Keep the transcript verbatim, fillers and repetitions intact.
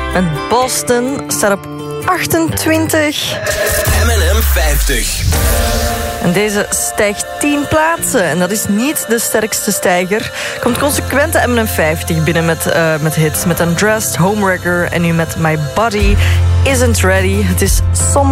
En Boston staat op achtentwintig. M en M vijftig. En deze stijgt tien plaatsen. En dat is niet de sterkste stijger. Komt consequent de M en M vijftig binnen met, uh, met hits. Met Undressed, Homewrecker en nu met My Body Isn't Ready. Het is som